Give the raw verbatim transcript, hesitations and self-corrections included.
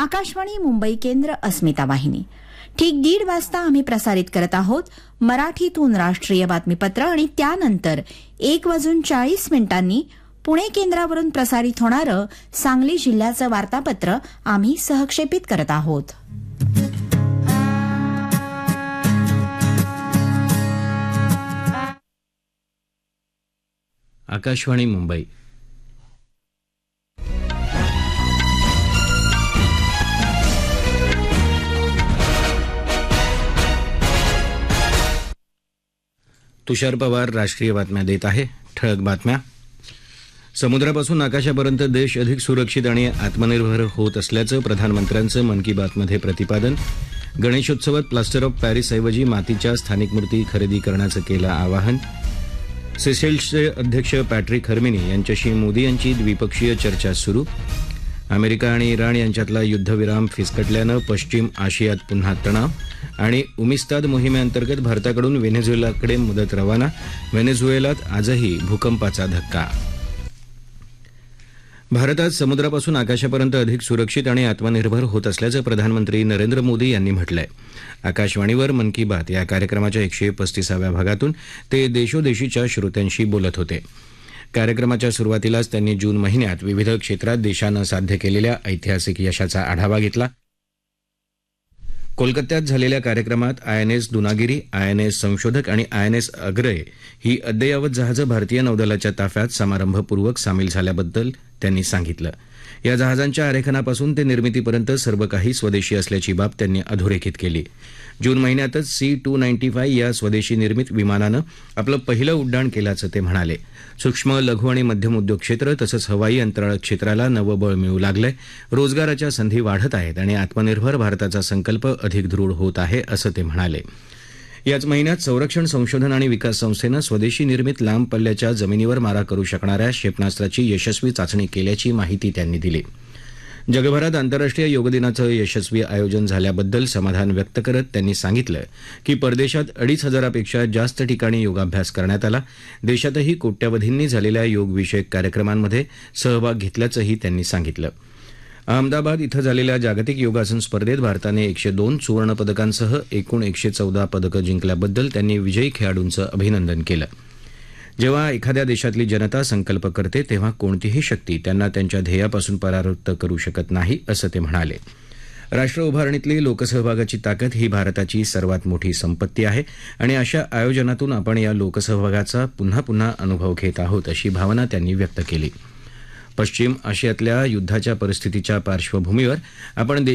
आकाशवाणी मुंबई केंद्र अस्मिता वाहिनी. ठीक दीड वाजता आम्ही प्रसारित करत आहोत मराठीतून राष्ट्रीय बातमीपत्र आणि त्यानंतर एक वाजून चाळीस मिनिटांनी पुणे केंद्रावरून प्रसारित होणारं सांगली जिल्ह्याचं वार्तापत्र आम्ही सहक्षेपित करत आहोत. आकाशवाणी मुंबई. तुषार पवार राष्ट्रीय बातम्या देत आहे. ठळक बातम्या. समुद्रापासून आकाशापर्यंत देश अधिक सुरक्षित आणि आत्मनिर्भर होत असल्याचं प्रधानमंत्र्यांचं मन की बातमध्ये प्रतिपादन. गणेशोत्सवात प्लास्टर ऑफ पॅरिसऐवजी मातीच्या स्थानिक मूर्ती खरेदी करण्याचं केलं आवाहन. सेशेल्सचे अध्यक्ष पॅट्रिक हर्मिनी यांच्याशी मोदी यांची द्विपक्षीय चर्चा सुरू. अमेरिका आणि इराण यांच्यातला युद्धविराम फिसकटल्यानं पश्चिम आशियात पुन्हा तणाव. आणि उमिस्ताद मोहिमेअंतर्गत भारताकडून व्हेनेझुएलाकडे मदत रवाना. व्हेनेझुएलात आजही भूकंपाचा धक्का. भारत आज समुद्रापासून आकाशापर्यंत अधिक सुरक्षित आणि आत्मनिर्भर होत असल्याचं प्रधानमंत्री नरेंद्र मोदी यांनी म्हटलंय. आकाशवाणीवर मन की बात या कार्यक्रमाच्या एकशे पस्तीसाव्या भागातून ते देशोदेशीच्या श्रोत्यांशी बोलत होते. कार्यक्रमाच्या सुरुवातीलाच त्यांनी जून महिन्यात विविध क्षेत्रात देशानं साध्य केलेल्या ऐतिहासिक यशाचा आढावा घेतला. कोलकात्यात झालेल्या कार्यक्रमात आयएनएस दुनागिरी, आयएनएस संशोधक आणि आयएनएस अग्रय ही अद्ययावत जहाजं भारतीय नौदलाच्या ताफ्यात समारंभपूर्वक सामील झाल्याबद्दल त्यांनी सांगितलं. या जहाजांच्या आरेखनापासून ते निर्मितीपर्यंत सर्व काही स्वदेशी असल्याची बाब त्यांनी अधोरेखित केली. जून महिन्यातच सी टू नाईन्टी फाय या स्वदेशी निर्मित विमानानं आपलं पहिलं उड्डाण केल्याचं ते म्हणाले. सूक्ष्म, लघु आणि मध्यम उद्योग क्षेत्र तसंच हवाई अंतराळ क्षेत्राला नवं बळ मिळू लागलंय. रोजगाराच्या संधी वाढत आहेत आणि आत्मनिर्भर भारताचा संकल्प अधिक दृढ होत आहे असं ते म्हणाले. याच महिन्यात संरक्षण संशोधन आणि विकास संस्थेनं स्वदेशी निर्मित लांब पल्ल्याच्या जमिनीवर मारा करू शकणाऱ्या क्षेपणास्त्राची यशस्वी चाचणी केल्याची माहिती त्यांनी दिली. जगभरात आंतरराष्ट्रीय योग दिनाचं यशस्वी आयोजन झाल्याबद्दल समाधान व्यक्त करत त्यांनी सांगितलं की परदेशात अडीच हजारापेक्षा जास्त ठिकाणी योगाभ्यास करण्यात आला. देशातही कोट्यावधींनी झालेल्या योगविषयक कार्यक्रमांमध्ये सहभाग घेतल्याचंही त्यांनी सांगितलं. अहमदाबाद इथं झालेल्या जागतिक योगासन स्पर्धेत भारताने एकशे दोन सुवर्णपदकांसह एकूण एकशे चौदा पदकं जिंकल्याबद्दल त्यांनी विजयी खेळाडूंचं अभिनंदन केलं. जेव्हा एखाद्या देशातली जनता संकल्प करते तेव्हा कोणतीही शक्ती त्यांना त्यांच्या ध्येयापासून परावृत्त करू शकत नाही असं ते म्हणाले. राष्ट्र उभारणीतली लोकसहभागाची ताकद ही भारताची सर्वात मोठी संपत्ती आहे आणि अशा आयोजनातून आपण या लोकसहभागाचा पुन्हा पुन्हा अनुभव घेत आहोत अशी भावना त्यांनी व्यक्त केली. पश्चिम आशियातल्या युद्धाच्या परिस्थितीच्या पार्श्वभूमीवर आपण